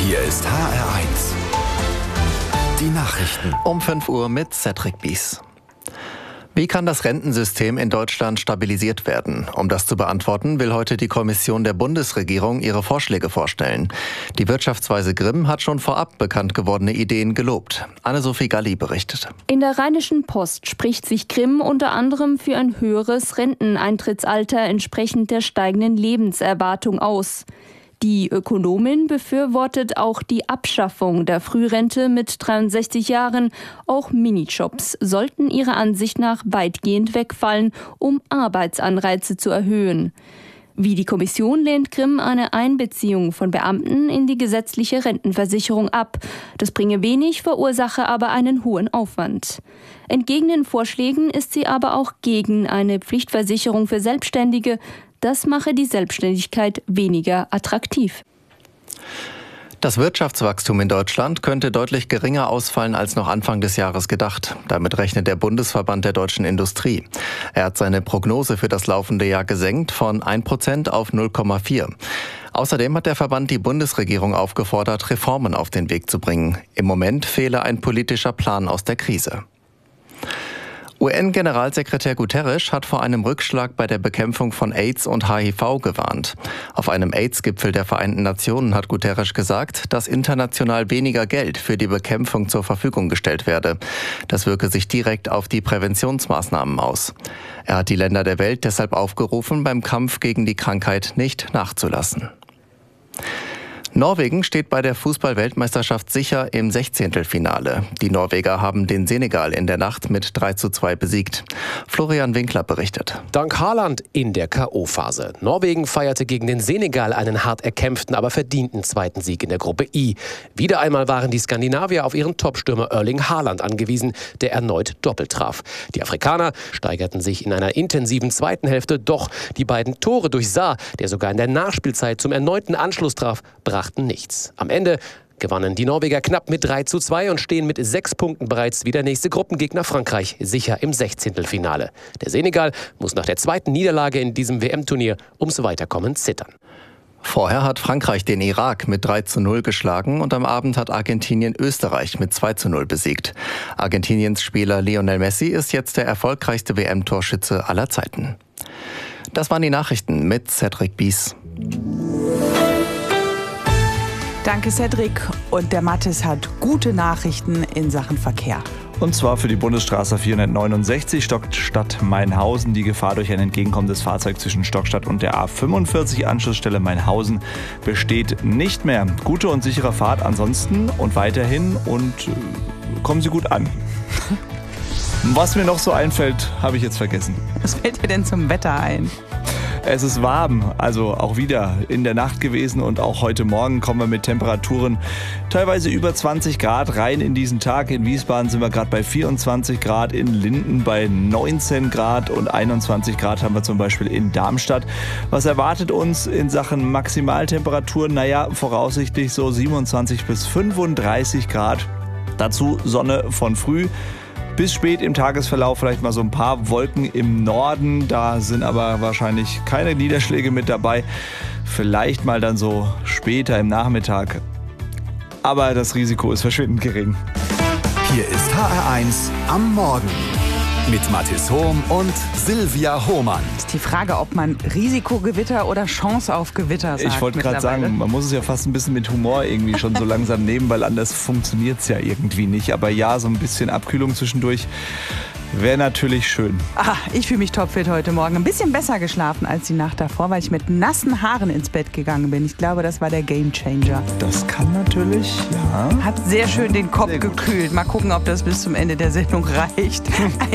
Hier ist HR1. Die Nachrichten. Um 5 Uhr mit Cedric Bies. Wie kann das Rentensystem in Deutschland stabilisiert werden? Um das zu beantworten, will heute die Kommission der Bundesregierung ihre Vorschläge vorstellen. Die Wirtschaftsweise Grimm hat schon vorab bekannt gewordene Ideen gelobt. Anne-Sophie Galli berichtet. In der Rheinischen Post spricht sich Grimm unter anderem für ein höheres Renteneintrittsalter entsprechend der steigenden Lebenserwartung aus. Die Ökonomin befürwortet auch die Abschaffung der Frührente mit 63 Jahren. Auch Minijobs sollten ihrer Ansicht nach weitgehend wegfallen, um Arbeitsanreize zu erhöhen. Wie die Kommission lehnt Grimm eine Einbeziehung von Beamten in die gesetzliche Rentenversicherung ab. Das bringe wenig, verursache aber einen hohen Aufwand. Entgegen den Vorschlägen ist sie aber auch gegen eine Pflichtversicherung für Selbstständige. Das mache die Selbstständigkeit weniger attraktiv. Das Wirtschaftswachstum in Deutschland könnte deutlich geringer ausfallen als noch Anfang des Jahres gedacht. Damit rechnet der Bundesverband der deutschen Industrie. Er hat seine Prognose für das laufende Jahr gesenkt von 1% auf 0,4%. Außerdem hat der Verband die Bundesregierung aufgefordert, Reformen auf den Weg zu bringen. Im Moment fehle ein politischer Plan aus der Krise. UN-Generalsekretär Guterres hat vor einem Rückschlag bei der Bekämpfung von AIDS und HIV gewarnt. Auf einem AIDS-Gipfel der Vereinten Nationen hat Guterres gesagt, dass international weniger Geld für die Bekämpfung zur Verfügung gestellt werde. Das wirke sich direkt auf die Präventionsmaßnahmen aus. Er hat die Länder der Welt deshalb aufgerufen, beim Kampf gegen die Krankheit nicht nachzulassen. Norwegen steht bei der Fußball-Weltmeisterschaft sicher im 16. Die Norweger haben den Senegal in der Nacht mit 3:2 besiegt. Florian Winkler berichtet. Dank Haaland in der K.O.-Phase. Norwegen feierte gegen den Senegal einen hart erkämpften, aber verdienten zweiten Sieg in der Gruppe I. Wieder einmal waren die Skandinavier auf ihren Topstürmer Erling Haaland angewiesen, der erneut doppelt traf. Die Afrikaner steigerten sich in einer intensiven zweiten Hälfte, doch die beiden Tore durch Sarr, der sogar in der Nachspielzeit zum erneuten Anschluss traf, brachten nichts. Am Ende gewannen die Norweger knapp mit 3:2 und stehen mit 6 Punkten bereits wie der nächste Gruppengegner Frankreich sicher im 16. Der Senegal muss nach der zweiten Niederlage in diesem WM-Turnier ums Weiterkommen zittern. Vorher hat Frankreich den Irak mit 3:0 geschlagen und am Abend hat Argentinien Österreich mit 2:0 besiegt. Argentiniens Spieler Lionel Messi ist jetzt der erfolgreichste WM-Torschütze aller Zeiten. Das waren die Nachrichten mit Cedric Bies. Danke, Cedric. Und der Mathis hat gute Nachrichten in Sachen Verkehr. Und zwar für die Bundesstraße 469 Stockstadt-Mainhausen. Die Gefahr durch ein entgegenkommendes Fahrzeug zwischen Stockstadt und der A45 Anschlussstelle Mainhausen besteht nicht mehr. Gute und sichere Fahrt ansonsten und weiterhin und kommen Sie gut an. Was mir noch so einfällt, habe ich jetzt vergessen. Was fällt dir denn zum Wetter ein? Es ist warm, also auch wieder in der Nacht gewesen und auch heute Morgen kommen wir mit Temperaturen teilweise über 20 Grad rein in diesen Tag. In Wiesbaden sind wir gerade bei 24 Grad, in Linden bei 19 Grad und 21 Grad haben wir zum Beispiel in Darmstadt. Was erwartet uns in Sachen Maximaltemperaturen? Naja, voraussichtlich so 27 bis 35 Grad. Dazu Sonne von früh. Bis spät im Tagesverlauf vielleicht mal so ein paar Wolken im Norden. Da sind aber wahrscheinlich keine Niederschläge mit dabei. Vielleicht mal dann so später im Nachmittag. Aber das Risiko ist verschwindend gering. Hier ist HR1 am Morgen. Mit Mathis Hohm und Silvia Hohmann. Ist die Frage, ob man Risikogewitter oder Chance auf Gewitter sagt. Ich wollte gerade sagen, man muss es ja fast ein bisschen mit Humor irgendwie schon so langsam nehmen, weil anders funktioniert es ja irgendwie nicht. Aber ja, so ein bisschen Abkühlung zwischendurch wäre natürlich schön. Ich fühle mich topfit heute Morgen. Ein bisschen besser geschlafen als die Nacht davor, weil ich mit nassen Haaren ins Bett gegangen bin. Ich glaube, das war der Gamechanger. Das kann natürlich, ja. Hat sehr schön den Kopf gekühlt. Mal gucken, ob das bis zum Ende der Sendung reicht.